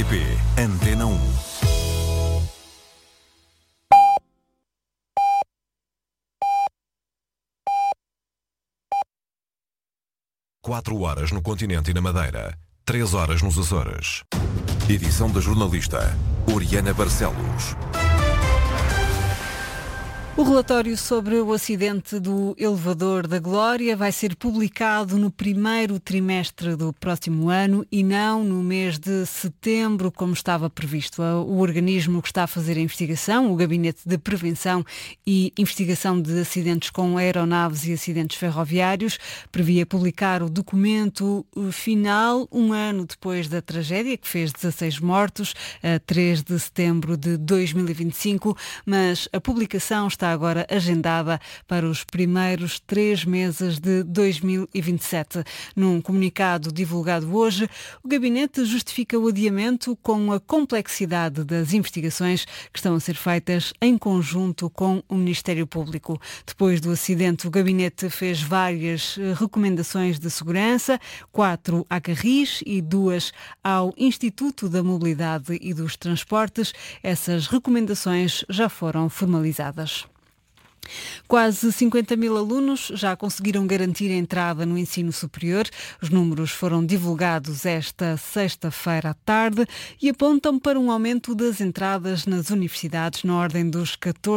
RTP Antena 1. Quatro horas no continente e na Madeira, 3 horas nos Açores. Edição da jornalista Oriana Barcelos. O relatório sobre o acidente do elevador da Glória vai ser publicado no primeiro trimestre do próximo ano e não no mês de setembro, como estava previsto. O organismo que está a fazer a investigação, o Gabinete de Prevenção e Investigação de Acidentes com Aeronaves e Acidentes Ferroviários, previa publicar o documento final um ano depois da tragédia, que fez 16 mortos, a 3 de setembro de 2025, mas a publicação está agora agendada para os primeiros 3 meses de 2027. Num comunicado divulgado hoje, o Gabinete justifica o adiamento com a complexidade das investigações que estão a ser feitas em conjunto com o Ministério Público. Depois do acidente, o Gabinete fez várias recomendações de segurança, 4 à Carris e 2 ao Instituto da Mobilidade e dos Transportes. Essas recomendações já foram formalizadas. Quase 50 mil alunos já conseguiram garantir a entrada no ensino superior. Os números foram divulgados esta sexta-feira à tarde e apontam para um aumento das entradas nas universidades na ordem dos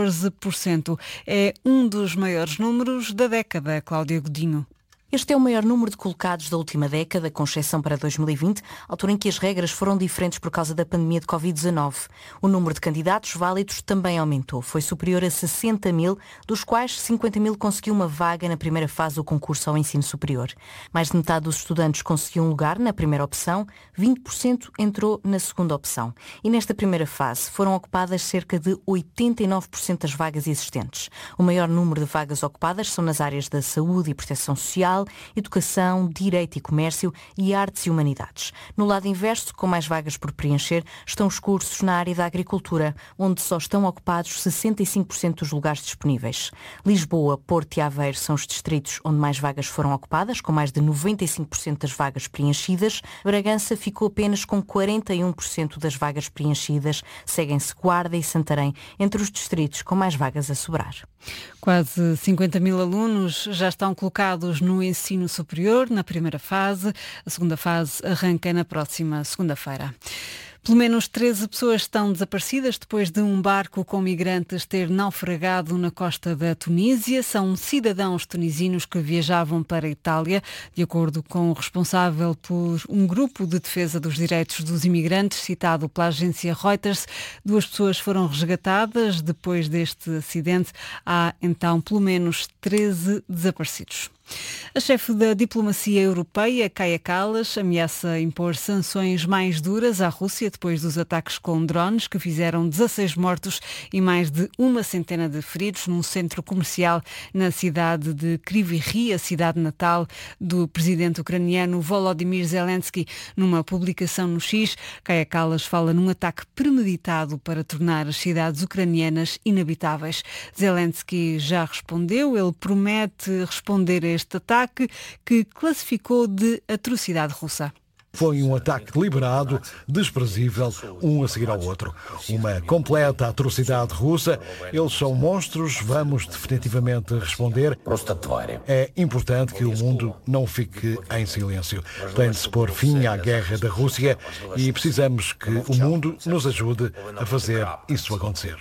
14%. É um dos maiores números da década, Cláudia Godinho. Este é o maior número de colocados da última década, com exceção para 2020, altura em que as regras foram diferentes por causa da pandemia de Covid-19. O número de candidatos válidos também aumentou. Foi superior a 60 mil, dos quais 50 mil conseguiu uma vaga na primeira fase do concurso ao ensino superior. Mais de metade dos estudantes conseguiu um lugar na primeira opção, 20% entrou na segunda opção. E nesta primeira fase foram ocupadas cerca de 89% das vagas existentes. O maior número de vagas ocupadas são nas áreas da saúde e proteção social, educação, direito e comércio e artes e humanidades. No lado inverso, com mais vagas por preencher, estão os cursos na área da agricultura, onde só estão ocupados 65% dos lugares disponíveis. Lisboa, Porto e Aveiro são os distritos onde mais vagas foram ocupadas, com mais de 95% das vagas preenchidas. Bragança ficou apenas com 41% das vagas preenchidas. Seguem-se Guarda e Santarém entre os distritos com mais vagas a sobrar. Quase 50 mil alunos já estão colocados no ensino superior na primeira fase. A segunda fase arranca na próxima segunda-feira. Pelo menos 13 pessoas estão desaparecidas depois de um barco com migrantes ter naufragado na costa da Tunísia. São cidadãos tunisinos que viajavam para a Itália. De acordo com o responsável por um grupo de defesa dos direitos dos imigrantes, citado pela agência Reuters, 2 pessoas foram resgatadas depois deste acidente. Há então pelo menos 13 desaparecidos. A chefe da diplomacia europeia, Kaja Kallas, ameaça impor sanções mais duras à Rússia depois dos ataques com drones que fizeram 16 mortos e mais de 100 de feridos num centro comercial na cidade de Kryvyi Rih, a cidade natal do presidente ucraniano Volodymyr Zelensky. Numa publicação no X, Kaja Kallas fala num ataque premeditado para tornar as cidades ucranianas inabitáveis. Zelensky já respondeu, ele promete responder a este ataque que classificou de atrocidade russa. Foi um ataque deliberado, desprezível, um a seguir ao outro. Uma completa atrocidade russa. Eles são monstros, vamos definitivamente responder. É importante que o mundo não fique em silêncio. Tem de se pôr fim à guerra da Rússia e precisamos que o mundo nos ajude a fazer isso acontecer.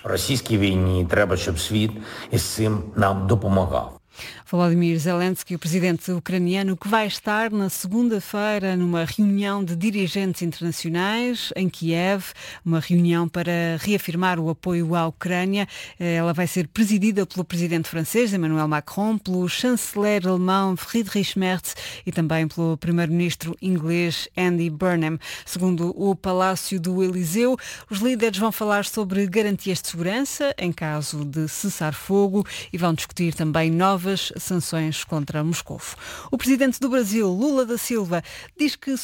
Volodymyr Zelensky, o presidente ucraniano, que vai estar na segunda-feira numa reunião de dirigentes internacionais em Kiev, uma reunião para reafirmar o apoio à Ucrânia. Ela vai ser presidida pelo presidente francês, Emmanuel Macron, pelo chanceler alemão Friedrich Merz e também pelo primeiro-ministro inglês Andy Burnham. Segundo o Palácio do Eliseu, os líderes vão falar sobre garantias de segurança em caso de cessar-fogo e vão discutir também novas sanções contra Moscovo. O presidente do Brasil, Lula da Silva, diz que